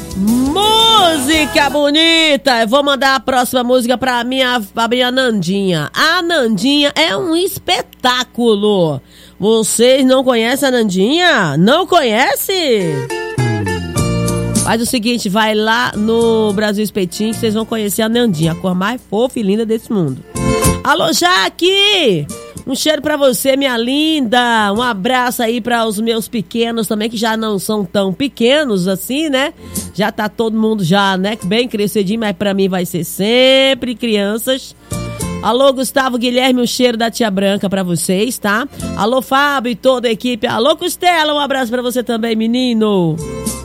Música bonita! Eu vou mandar a próxima música pra minha Nandinha. A Nandinha é um espetáculo. Vocês não conhecem a Nandinha? Não conhece? Faz o seguinte, vai lá no Brasil Espetinho que vocês vão conhecer a Nandinha, a cor mais fofa e linda desse mundo. Alô, Jaque! Um cheiro pra você, minha linda. Um abraço aí para os meus pequenos também, que já não são tão pequenos assim, né? Já tá todo mundo já, né? Bem crescidinho, mas pra mim vai ser sempre crianças. Alô, Gustavo, Guilherme, um cheiro da tia Branca pra vocês, tá? Alô, Fábio e toda a equipe. Alô, Costela, um abraço pra você também, menino.